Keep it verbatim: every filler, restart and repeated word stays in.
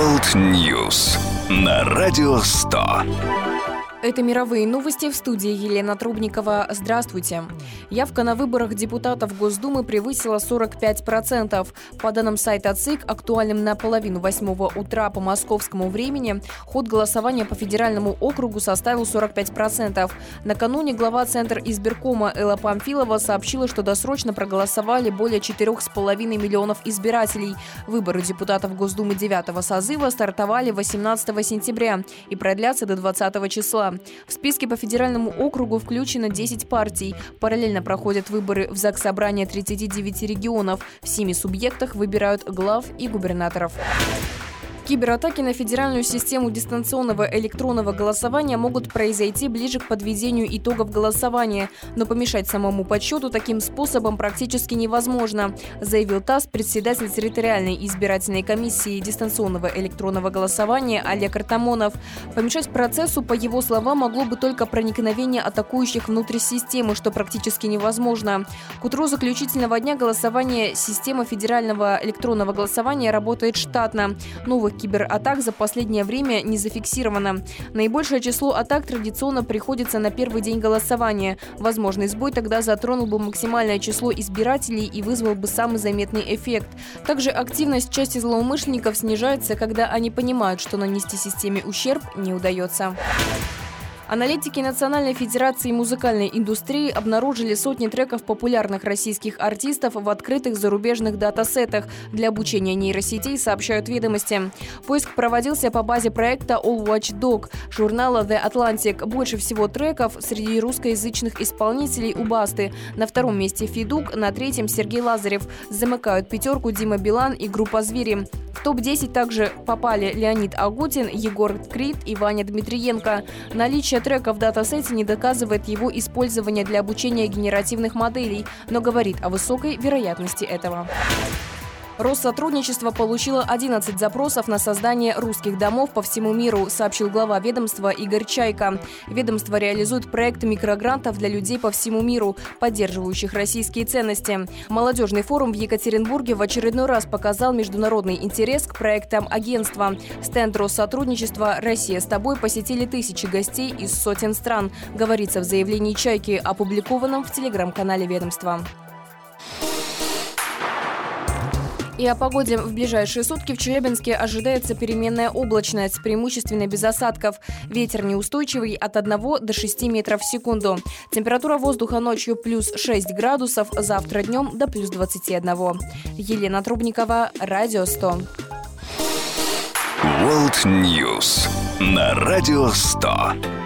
World News на Радио сто. Это мировые новости, в студии Елена Трубникова. Здравствуйте. Явка на выборах депутатов Госдумы превысила сорок пять процентов. По данным сайта ЦИК, актуальным на половину восьмого утра по московскому времени, ход голосования по федеральному округу составил сорок пять процентов. Накануне глава Центра избиркома Элла Памфилова сообщила, что досрочно проголосовали более четырёх с половиной миллионов избирателей. Выборы депутатов Госдумы девятого созыва стартовали восемнадцатого сентября и продлятся до двадцатого числа. В списке по федеральному округу включено десять партий. Параллельно проходят выборы в Заксобрание тридцати девяти регионов. В семи субъектах выбирают глав и губернаторов. Кибератаки на федеральную систему дистанционного электронного голосования могут произойти ближе к подведению итогов голосования, но помешать самому подсчету таким способом практически невозможно, заявил ТАСС председатель территориальной избирательной комиссии дистанционного электронного голосования Олег Артамонов. Помешать процессу, по его словам, могло бы только проникновение атакующих внутрь системы, что практически невозможно. К утру заключительного дня голосования система федерального электронного голосования работает штатно. Новых кибератак за последнее время не зафиксировано. Наибольшее число атак традиционно приходится на первый день голосования. Возможный сбой тогда затронул бы максимальное число избирателей и вызвал бы самый заметный эффект. Также активность части злоумышленников снижается, когда они понимают, что нанести системе ущерб не удается. Аналитики Национальной федерации музыкальной индустрии обнаружили сотни треков популярных российских артистов в открытых зарубежных датасетах для обучения нейросетей, сообщают «Ведомости». Поиск проводился по базе проекта All Watch Dog журнала The Atlantic. Больше всего треков среди русскоязычных исполнителей у Басты. На втором месте Федук, на третьем Сергей Лазарев. Замыкают пятерку Дима Билан и группа «Звери». В топ десять также попали Леонид Агутин, Егор Крид и Ваня Дмитриенко. Наличие трека в датасете не доказывает его использование для обучения генеративных моделей, но говорит о высокой вероятности этого. Россотрудничество получило одиннадцать запросов на создание русских домов по всему миру, сообщил глава ведомства Игорь Чайка. Ведомство реализует проект микрогрантов для людей по всему миру, поддерживающих российские ценности. Молодежный форум в Екатеринбурге в очередной раз показал международный интерес к проектам агентства. Стенд Россотрудничества «Россия с тобой» посетили тысячи гостей из сотен стран, говорится в заявлении Чайки, опубликованном в телеграм-канале ведомства. И о погоде. В ближайшие сутки в Челябинске ожидается переменная облачность, преимущественно без осадков. Ветер неустойчивый от одного до шести метров в секунду. Температура воздуха ночью плюс шесть градусов, завтра днем до плюс двадцати одного. Елена Трубникова, Радио сто. World News на Радио сто.